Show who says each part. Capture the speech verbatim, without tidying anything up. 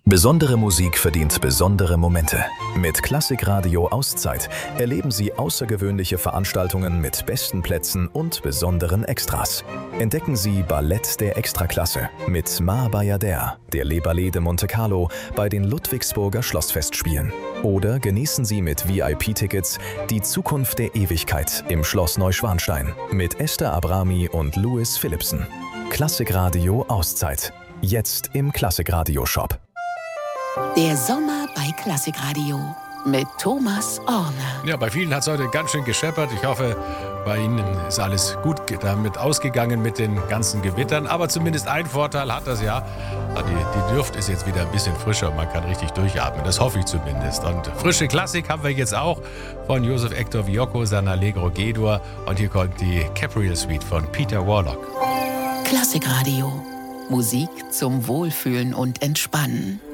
Speaker 1: Besondere Musik verdient besondere Momente. Mit Klassikradio Auszeit erleben Sie außergewöhnliche Veranstaltungen mit besten Plätzen und besonderen Extras. Entdecken Sie Ballett der Extraklasse mit Ma Bayadère, der Les Ballets de Monte Carlo bei den Ludwigsburger Schlossfestspielen. Oder genießen Sie mit V I P-Tickets die Zukunft der Ewigkeit im Schloss Neuschwanstein mit Esther Abrami und Louis Philipsen. Klassikradio Auszeit. Jetzt im Klassikradio-Shop.
Speaker 2: Der Sommer bei Klassikradio mit Thomas Orner.
Speaker 3: Ja, bei vielen hat es heute ganz schön gescheppert. Ich hoffe, bei Ihnen ist alles gut damit ausgegangen mit den ganzen Gewittern. Aber zumindest ein Vorteil hat das ja. Die, die Luft ist jetzt wieder ein bisschen frischer und man kann richtig durchatmen. Das hoffe ich zumindest. Und frische Klassik haben wir jetzt auch von Joseph Hector Viocco, sein Allegro G-Dur. Und hier kommt die Capriel Suite von Peter Warlock.
Speaker 2: Klassikradio. Musik zum Wohlfühlen und Entspannen.